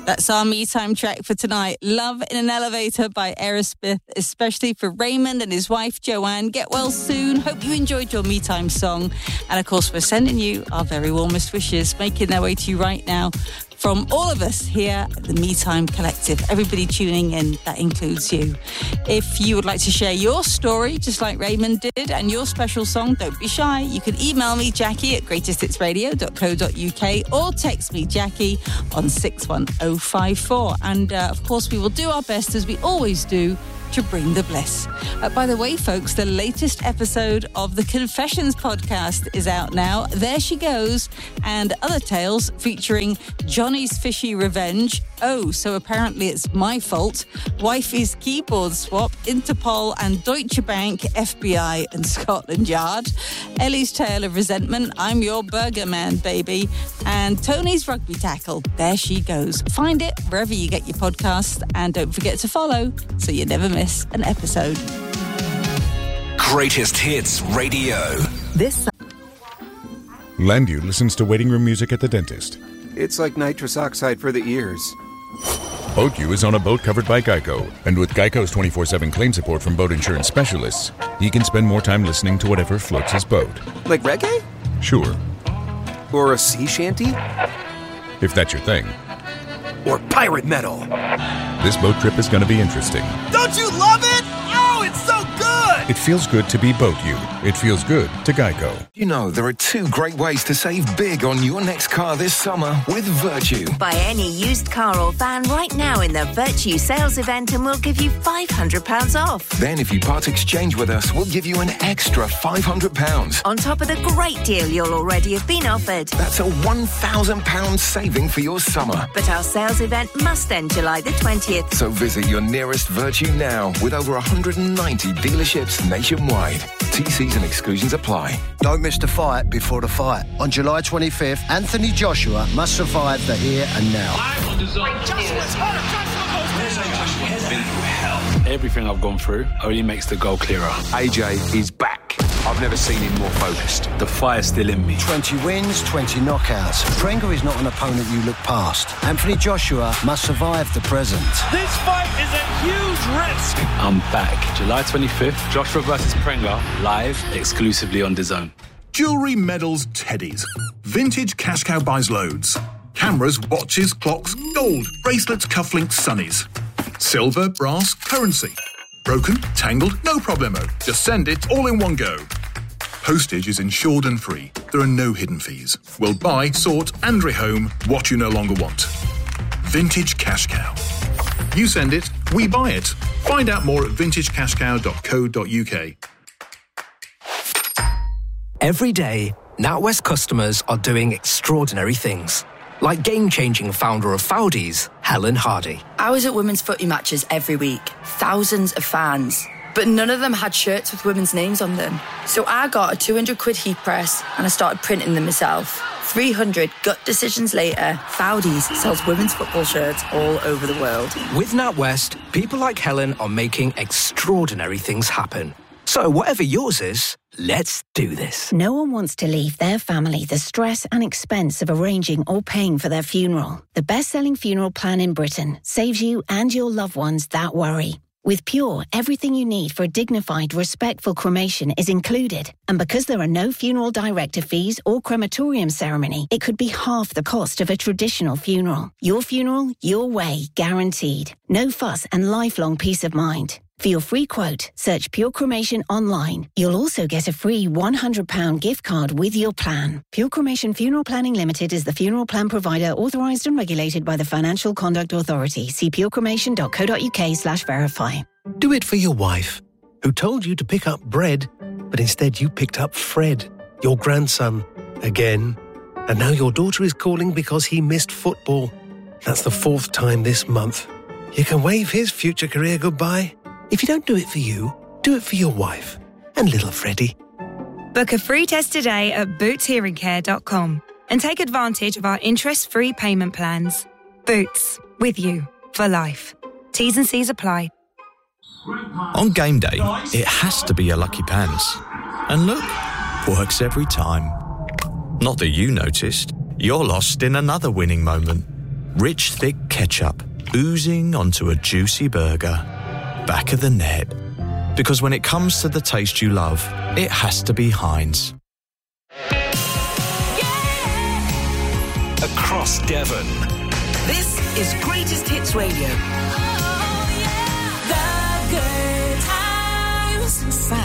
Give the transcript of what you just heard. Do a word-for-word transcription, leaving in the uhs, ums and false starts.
That's our Me Time track for tonight. Love in an Elevator by Aerosmith, especially for Raymond and his wife, Joanne. Get well soon. Hope you enjoyed your Me Time song. And of course, we're sending you our very warmest wishes, making their way to you right now from all of us here at the Me Time Collective. Everybody tuning in, that includes you. If you would like to share your story, just like Raymond did, and your special song, don't be shy. You can email me, Jackie, at greatest hits radio dot co dot uk, or text me, Jackie, on six one oh five four. And, uh, of course, we will do our best, as we always do, to bring the bliss. Uh, by the way, folks, the latest episode of the Confessions podcast is out now. There She Goes, and other tales featuring Johnny's Fishy Revenge. Oh, so apparently it's my fault. Wifey's keyboard swap, Interpol and Deutsche Bank, F B I and Scotland Yard. Ellie's Tale of Resentment, I'm Your Burger Man, Baby. And Tony's Rugby Tackle, There She Goes. Find it wherever you get your podcasts, and don't forget to follow so you never miss an episode. Greatest Hits Radio. This Landu listens to waiting room music at the dentist. It's like nitrous oxide for the ears. BoatU is on a boat covered by Geico, and with Geico's twenty-four seven claim support from boat insurance specialists, he can spend more time listening to whatever floats his boat. Like reggae? Sure. Or a sea shanty? If that's your thing. Or pirate metal? This boat trip is going to be interesting. Don't you love it? Oh, it's so good! It feels good to be BoatU. It feels good to Geico. You know, there are two great ways to save big on your next car this summer with Virtue. Buy any used car or van right now in the Virtue sales event and we'll give you five hundred pounds off. Then if you part exchange with us, we'll give you an extra five hundred pounds. On top of the great deal you'll already have been offered. That's a one thousand pounds saving for your summer. But our sales event must end July the twentieth. So visit your nearest Virtue now with over one hundred ninety dealerships nationwide. T Cs and exclusions apply. Don't miss the fight before the fight. On July twenty-fifth, Anthony Joshua must survive the here and now. Joshua's hurt! Joshua's been through hell. Everything I've gone through only makes the goal clearer. A J is back. I've never seen him more focused. The fire's still in me. twenty wins, twenty knockouts. Prenga is not an opponent you look past. Anthony Joshua must survive the present. This fight is a huge risk. I'm back. July twenty-fifth, Joshua versus Prenga, live exclusively on DAZN. Jewellery, medals, teddies. Vintage Cash Cow buys loads. Cameras, watches, clocks, gold, bracelets, cufflinks, sunnies. Silver, brass, currency. Broken, tangled, no problemo. Just send it all in one go. Postage is insured and free. There are no hidden fees. We'll buy, sort and rehome what you no longer want. Vintage Cash Cow. You send it, we buy it. Find out more at vintage cash cow dot co dot uk. Every day, NatWest customers are doing extraordinary things. Like game-changing founder of Foudies, Helen Hardy. I was at women's footy matches every week. Thousands of fans. But none of them had shirts with women's names on them. So I got a two hundred quid heat press and I started printing them myself. three hundred gut decisions later, Foudies sells women's football shirts all over the world. With NatWest, people like Helen are making extraordinary things happen. So whatever yours is, let's do this. No one wants to leave their family the stress and expense of arranging or paying for their funeral. The best-selling funeral plan in Britain saves you and your loved ones that worry. With Pure, everything you need for a dignified, respectful cremation is included. And because there are no funeral director fees or crematorium ceremony, it could be half the cost of a traditional funeral. Your funeral, your way, guaranteed. No fuss and lifelong peace of mind. For your free quote, search Pure Cremation online. You'll also get a free one hundred pounds gift card with your plan. Pure Cremation Funeral Planning Limited is the funeral plan provider authorised and regulated by the Financial Conduct Authority. See purecremation dot co dot uk slash verify. Do it for your wife, who told you to pick up bread, but instead you picked up Fred, your grandson, again. And now your daughter is calling because he missed football. That's the fourth time this month. You can wave his future career goodbye. If you don't do it for you, do it for your wife and little Freddie. Book a free test today at boots hearing care dot com and take advantage of our interest-free payment plans. Boots, with you for life. T's and C's apply. On game day, it has to be a Lucky Pants. And look, works every time. Not that you noticed. You're lost in another winning moment. Rich, thick ketchup oozing onto a juicy burger. Back of the net. Because when it comes to the taste you love, it has to be Heinz. Across Devon. This is Greatest Hits Radio.